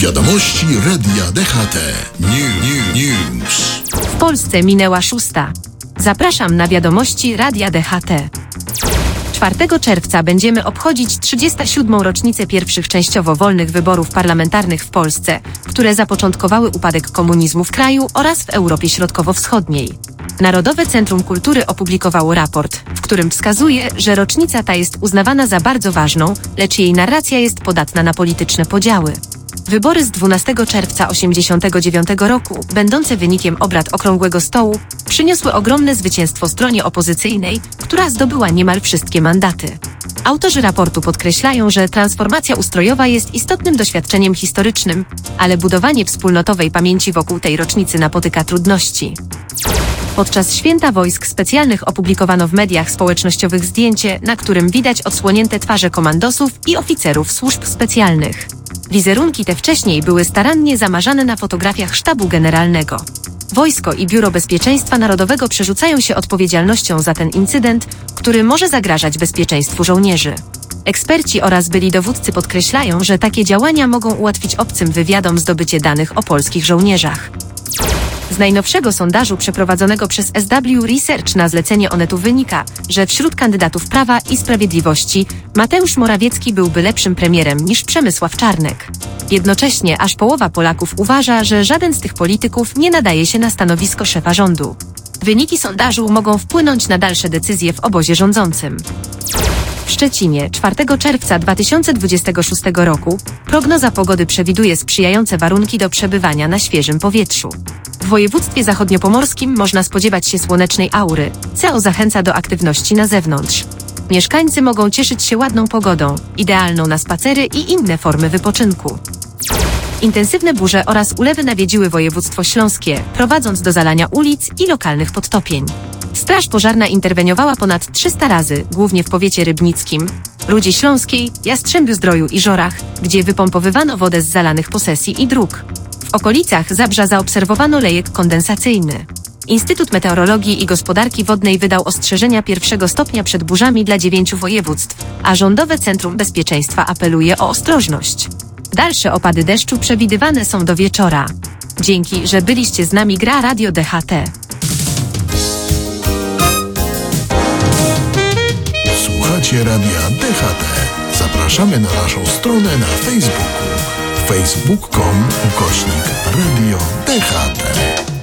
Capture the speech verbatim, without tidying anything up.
Wiadomości Radia D H T. New, new, news. W Polsce minęła szósta. Zapraszam na wiadomości Radia D H T. czwartego czerwca będziemy obchodzić trzydziestą siódmą rocznicę pierwszych częściowo wolnych wyborów parlamentarnych w Polsce, które zapoczątkowały upadek komunizmu w kraju oraz w Europie Środkowo-Wschodniej. Narodowe Centrum Kultury opublikowało raport, w którym wskazuje, że rocznica ta jest uznawana za bardzo ważną, lecz jej narracja jest podatna na polityczne podziały. Wybory z dwunastego czerwca tysiąc dziewięćset osiemdziesiątego dziewiątego roku, będące wynikiem obrad Okrągłego Stołu, przyniosły ogromne zwycięstwo stronie opozycyjnej, która zdobyła niemal wszystkie mandaty. Autorzy raportu podkreślają, że transformacja ustrojowa jest istotnym doświadczeniem historycznym, ale budowanie wspólnotowej pamięci wokół tej rocznicy napotyka trudności. Podczas Święta Wojsk Specjalnych opublikowano w mediach społecznościowych zdjęcie, na którym widać odsłonięte twarze komandosów i oficerów służb specjalnych. Wizerunki te wcześniej były starannie zamarzane na fotografiach Sztabu Generalnego. Wojsko i Biuro Bezpieczeństwa Narodowego przerzucają się odpowiedzialnością za ten incydent, który może zagrażać bezpieczeństwu żołnierzy. Eksperci oraz byli dowódcy podkreślają, że takie działania mogą ułatwić obcym wywiadom zdobycie danych o polskich żołnierzach. Z najnowszego sondażu przeprowadzonego przez S W Research na zlecenie Onetu wynika, że wśród kandydatów Prawa i Sprawiedliwości Mateusz Morawiecki byłby lepszym premierem niż Przemysław Czarnek. Jednocześnie aż połowa Polaków uważa, że żaden z tych polityków nie nadaje się na stanowisko szefa rządu. Wyniki sondażu mogą wpłynąć na dalsze decyzje w obozie rządzącym. W Szczecinie czwartego czerwca dwa tysiące dwudziestego szóstego roku prognoza pogody przewiduje sprzyjające warunki do przebywania na świeżym powietrzu. W województwie zachodniopomorskim można spodziewać się słonecznej aury, co zachęca do aktywności na zewnątrz. Mieszkańcy mogą cieszyć się ładną pogodą, idealną na spacery i inne formy wypoczynku. Intensywne burze oraz ulewy nawiedziły województwo śląskie, prowadząc do zalania ulic i lokalnych podtopień. Straż pożarna interweniowała ponad trzysta razy, głównie w powiecie rybnickim, Rudzie Śląskiej, Jastrzębiu-Zdroju i Żorach, gdzie wypompowywano wodę z zalanych posesji i dróg. W okolicach Zabrza zaobserwowano lejek kondensacyjny. Instytut Meteorologii i Gospodarki Wodnej wydał ostrzeżenia pierwszego stopnia przed burzami dla dziewięciu województw, a Rządowe Centrum Bezpieczeństwa apeluje o ostrożność. Dalsze opady deszczu przewidywane są do wieczora. Dzięki, że byliście z nami. Gra Radio D H T. Słuchacie Radia D H T. Zapraszamy na naszą stronę na Facebooku. facebook kropka com ukośnik Radio D H T.